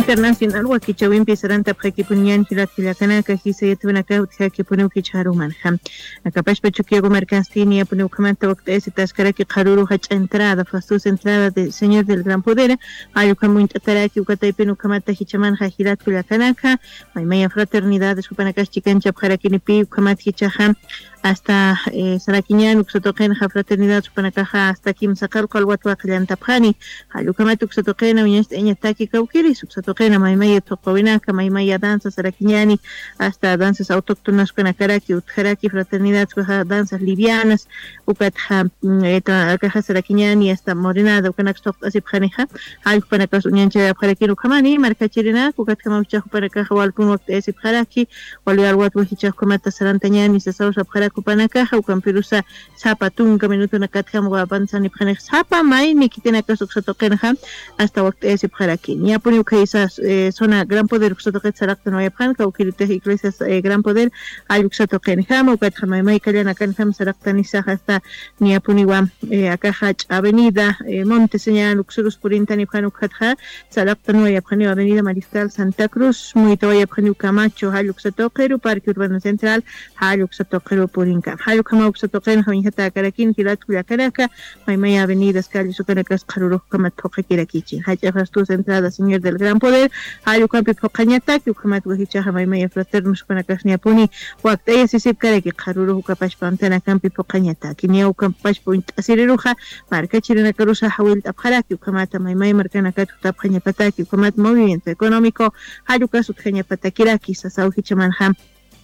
internacional wakichawin pisaranta pqakipunñan hilatkillakanaka hisayatwanaka utqakipunuki charumanqa akapashpa chukiyago mercanstini apunukamanta waqt'isi taskaraki qaruruja entrada fastus entrada de señor del gran poder ayukamuintataraki ukataypinukamanta hichamanja hilatkillakanaka maymaya fraternidades upanakash chikancha pqarakinipi ukamat hichaja hasta Saraquiñán, Uxotoquena, Fraternidad, Supanacaja, hasta Kimsacar, Calhuatua, Callantapjani, Ayucamato, Uxotoquena, Uñastaki, Cauquiri, Uxotoquena, Maimaya, Tocovenaca, Maimaya, danzas, Saraquiñani, hasta danzas autóctonas, Cuenacaraki, Utjaraki, Fraternidad, danzas livianas, Ucatja, Caja Saraquiñani, hasta Morenada, Ucanaxtoc, Asipjaneja, Ayupanacas, Uñancha, Paraquir, Ucamani, Marcachirina, Ucatjamaucha, Panacaja, Walpun, Asipjaraki, Waliarwatu, Hichacomata, Sarantañani, Sasausa, Kupanakaja ukampirusa sapa tunka minuto nakatjam avanza ni pjanej sapa may ni kitinaka suksatokenja hasta waqt'esi pjarakin yapuni ukaysa zona gran poder uksatoket sarakta no yapjanka ukirite iglesias gran poder ay uksatokenja ukatja may kallana kanjam sarakta ni hasta ni yapuniwa akaja avenida Monte Señal uksurus purinta ni pjan ukatja sarakta no yapjani avenida Mariscal Santa Cruz muy toya yapjani Camacho hay uksatokeru parque urbano central hay uksatokeru Purinka. Hayo kama uksatoqen hawinjata karakin hilatkuya karaka, maymaya avenidas calles ukanakas qaruru kamat poqa kirakichi. Hacha fastus entrada señor del gran poder, hayo kampi poqañataki ukamat wahichaja maymaya fraternos ukanakas niapuni, waqtaya sisip karaki qaruru ukapashpa antana kampi poqañataki. Nia ukapashpa asiriruja, marca chirina karusa hawil tapjaraki ukamata maymaya marcanakat utapjañapataki ukamat movimiento económico, hayo kasutjañapatakiraki sasauhichamanjam.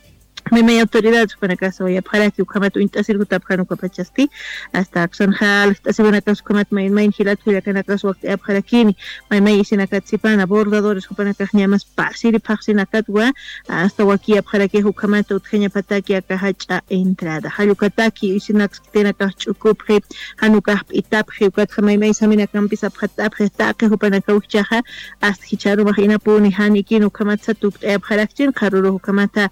Maymay autoridades para casa voy a para que ukamat intasir utapjanu kapachasti hasta axonjal tasibanakas ukamat maymay hilat huyakanakas waqti abjarakini maymay isinakat bordadores upanakas ñamas pasiri paxinakatwa hasta waki abjaraki ukamat utjeña pataki akahacha entrada halukataki isinakas kitenakas chukupri hanukah itapji ukatja maymay saminakampi sabjatapji taqi upanaka uchchaja hasta hicharu majina puni hanikin ukamat satuk abjarakchin qaruru ukamata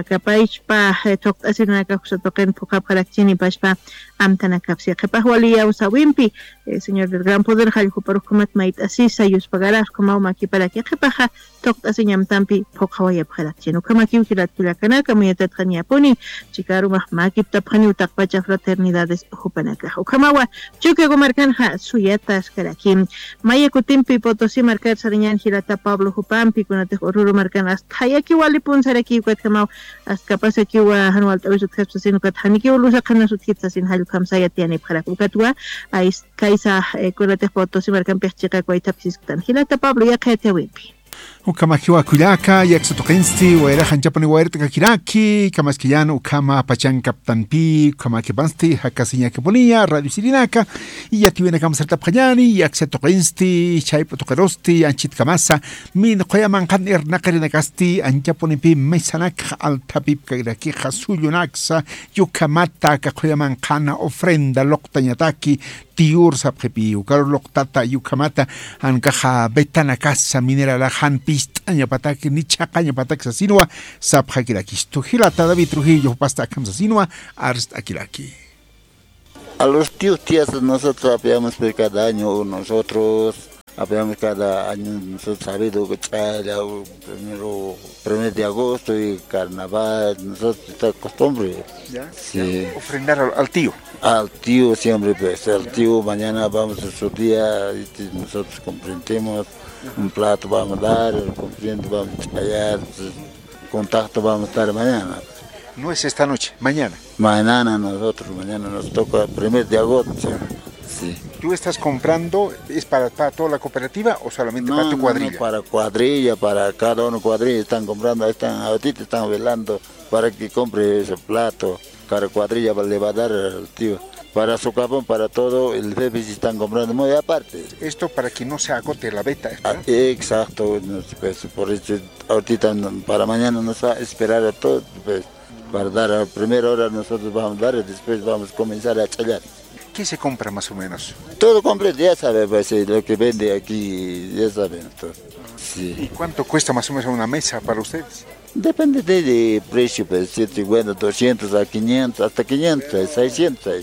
Paishpa toqtasinaka uxatoqen puqapqaraqchini pashpa amtanakapsi qipaqwaliya usawimpi señor del gran poder hallquparuqkumat mayt'asisa yuspagarar maumaki para que qipaqa toqtasiñamtampi puqawayapqaraqchini ukamaki ukilatkullakanaka muyatatqaniyapuni chikarumaq makiptapqani utaqpacha fraternidades uhupanaka ukamawa chukiago markanja suyatas karakim maya kutimpi Potosí marcar sariñan hirata Pablo Hupampi kunatej ururu markan hasta hayaki walipun saraki ukatkamau capaz aquí wa anual tawish utkapsasin ukat haniki ulusa kana sutkitsasin halu kamsayatiani para ukatwa ay kaisa kunatej Potosí markan pechika kwaitapsis tan hilata Pablo ya kayatiawimpi Ukama kiwa kulaka yaksotoqinsti waira hanchapani wairta kiraki kama skiyano ukama pachan kaptanpi kama kebansti hakasinya keponia radio sirinaka y yatiwena kama salta pajani yaksotoqinsti chaypo toqerosti anchit kamasa min qoyaman kan ernaqarina kasti anchaponi pi mesanak altapip kiraki hasuyunaksa yukamata ka qoyaman kana ofrenda loqtañataki tiur sapjepi ukaro loqtata yukamata ankaja betana casa minera la han pistaña pataki ni chaqaña pataki sasinua sapjakiraki hilata David Trujillo pasta kamsasinua arst akiraki. A los tías nosotros apoyamos cada año nosotros apoyamos cada año nosotros sabido que primero de agosto y carnaval nosotros está costumbre sí. Ofrendar al tío. Al tío siempre pues al tío mañana vamos a su día nosotros comprendemos un plato vamos a dar comprendo vamos a callar contacto vamos a estar mañana. No es esta noche, mañana. Mañana nos toca el 1 de agosto. Sí. ¿Tú estás comprando, es para toda la cooperativa o solamente para tu cuadrilla? No, para cuadrilla, para cada uno cuadrilla están comprando, ahorita están velando para que compre ese plato, cada cuadrilla le va a dar al tío. Para su capón, para todo, el bebé se están comprando muy aparte. Esto para que no se agote la venta, ¿verdad? Exacto, pues, por eso ahorita para mañana nos va a esperar a todos, pues, para dar a primera hora nosotros vamos a dar y después vamos a comenzar a challar. ¿Qué se compra más o menos? Todo completo, ya sabe, pues, lo que vende aquí, ya saben todo. Sí. ¿Y cuánto cuesta más o menos una mesa para ustedes? Depende de precio, pues, 150, 200, a 500, hasta 500, 600.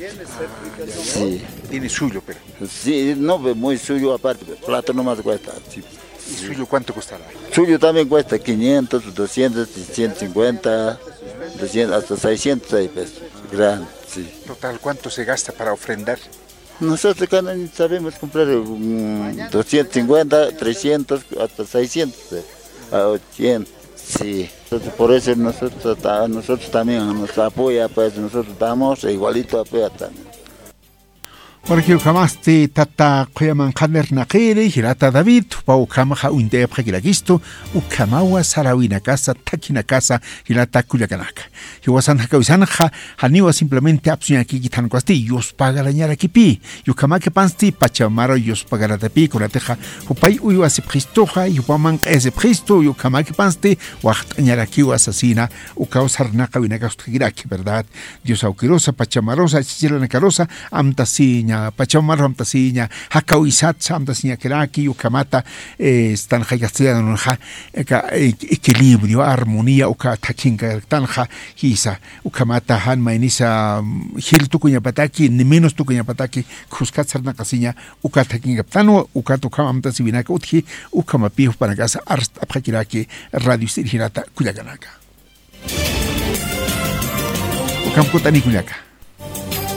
Sí. Tiene suyo, pero. Sí, no, muy suyo aparte, plato nomás cuesta. Sí. ¿Y suyo cuánto costará? Suyo también cuesta 500, 200, 150, 200, hasta 600 hay pesos. Grande, sí. Total, ¿cuánto se gasta para ofrendar? Nosotros acá no sabemos comprar 250, 300, hasta 600, a 80. Sí, entonces por eso nosotros también nos apoya, pues nosotros damos igualito apoya también. Por aquí ukamaste tata kuyaman kaner nakere hirata David pa ukamaha uinde pagiragisto ukamawa sarawina casa takina casa hirata kuyakanaka. Hiwasan hakawisanja haniwa simplemente apsunya aquí gitan kwasti yos pagarañara kipi yukamake pansti pachamaro yos pagaratapi korateja upai uyuasi pristoja yupaman ese pristo yukamake pansti waqtañara kiwa asasina ukausarnaka winakastagiraki, ¿verdad? Dios auquirosa pachamarosa chichirana carosa amtasiña Pachamar Ramtasiña, Hakawisat Samtasiña Keraki, Ukamata, Stan Hayastria, equilibrio, armonía, Uka Takinga, Tanja, Hisa, Ukamata, Han Mainisa, Hil Tukunya Pataki, ni menos Tukunya Pataki, Kuskatsarna Casiña, Uka Takinga Tano, Ukatukamta Sivinaka Utki, Ukamapi, Panagasa, Arst Apakiraki, Radio Sirhirata, Kuyaganaka. Ukamkutani Kuyaka.